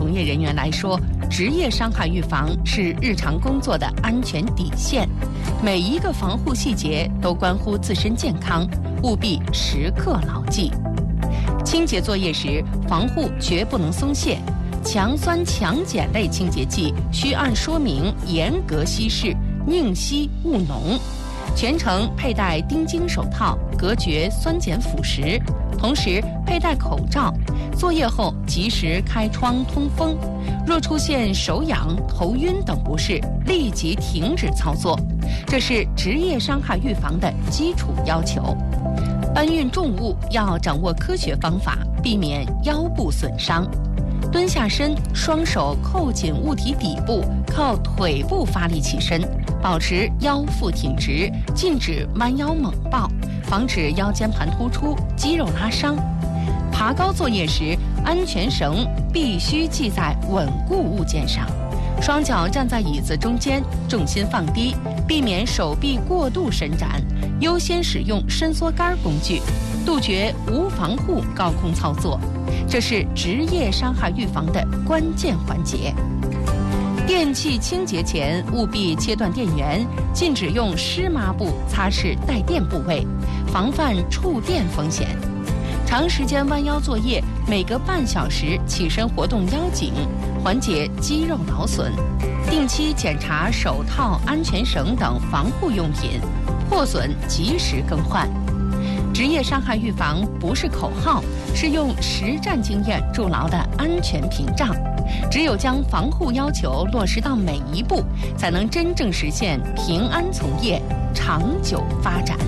从业人员来说，职业伤害预防是日常工作的安全底线，每一个防护细节都关乎自身健康，务必时刻牢记。清洁作业时，防护绝不能松懈。强酸强碱类清洁剂需按说明严格稀释，宁稀勿浓。全程佩戴丁腈手套，隔绝酸碱腐蚀，同时佩戴口罩。作业后及时开窗通风。若出现手痒、头晕等不适，立即停止操作。这是职业伤害预防的基础要求。搬运重物要掌握科学方法，避免腰部损伤。蹲下身，双手扣紧物体底部，靠腿部发力起身，保持腰腹挺直，禁止弯腰猛抱，防止腰间盘突出、肌肉拉伤。爬高作业时，安全绳必须系在稳固物件上。双脚站在椅子中间，重心放低，避免手臂过度伸展，优先使用伸缩杆工具，杜绝无防护高空操作。这是职业伤害预防的关键环节。电器清洁前务必切断电源，禁止用湿抹布擦拭带电部位，防范触电风险。长时间弯腰作业，每隔半小时起身活动腰颈，缓解肌肉劳损。定期检查手套、安全绳等防护用品，破损及时更换。职业伤害预防不是口号，是用实战经验筑牢的安全屏障。只有将防护要求落实到每一步，才能真正实现平安从业、长久发展。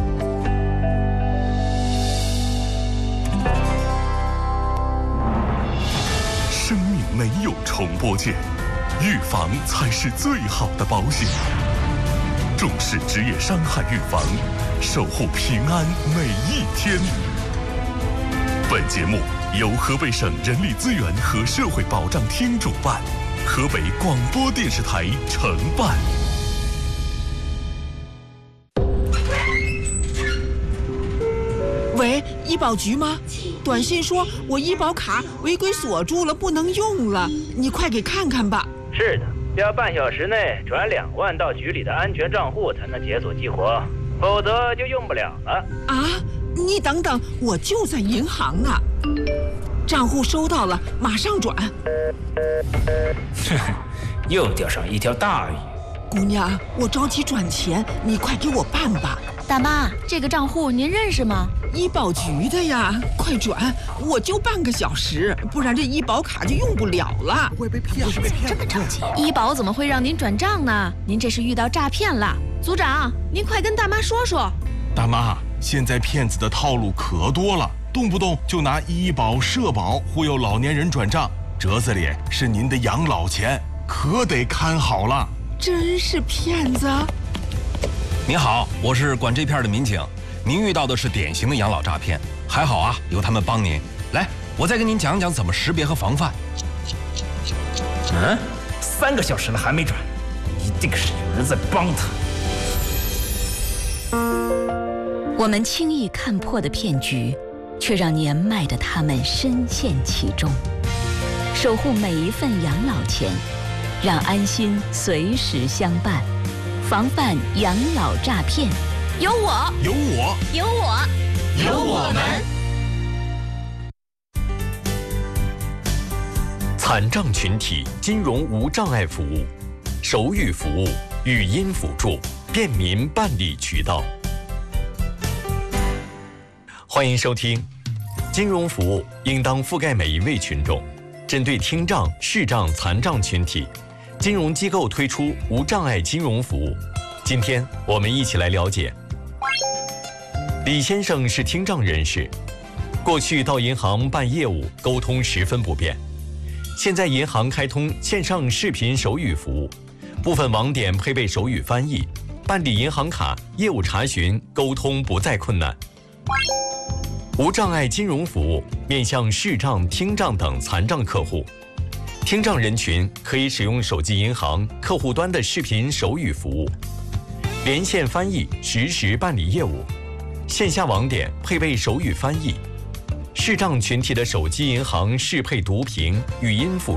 生命没有重播键，预防才是最好的保险。重视职业伤害预防，守护平安每一天。本节目由河北省人力资源和社会保障厅主办，河北广播电视台承办。 喂，医保局吗？短信说我医保卡违规锁住了，不能用了，你快给看看吧。 是的，要半小时内转2万到局里的安全账户才能解锁激活，否则就用不了了。 啊，你等等，我就在银行呢。账户收到了，马上转。 又钓上一条大鱼。 姑娘，我着急转钱，你快给我办吧。 大妈，这个账户您认识吗？ 医保局的呀，快转！我就半个小时，不然这医保卡就用不了了。 不会被骗， 这么着急？医保怎么会让您转账呢？您这是遇到诈骗了。组长，您快跟大妈说说。 大妈，现在骗子的套路可多了，动不动就拿医保、社保忽悠老年人转账，折子里是您的养老钱，可得看好了。 真是骗子！ 您好，我是管这片的民警，您遇到的是典型的养老诈骗，还好啊，有他们帮您。来，我再跟您讲讲怎么识别和防范。 3个小时了还没转，一定是有人在帮他。 我们轻易看破的骗局，却让年迈的他们深陷其中。守护每一份养老钱，让安心随时相伴，防范养老诈骗。 有我， 有我， 有我， 有我们。 残障群体金融无障碍服务，手语服务、语音辅助，便民办理渠道。欢迎收听。金融服务应当覆盖每一位群众，针对听障、视障、残障群体，金融机构推出无障碍金融服务。今天我们一起来了解。李先生是听障人士，过去到银行办业务沟通十分不便，现在银行开通线上视频手语服务，部分网点配备手语翻译，办理银行卡、业务查询、沟通不再困难。无障碍金融服务面向视障、听障等残障客户，听障人群可以使用手机银行客户端的视频手语服务，连线翻译，实时办理业务。线下网点配备手语翻译，视障群体的手机银行适配读屏、语音辅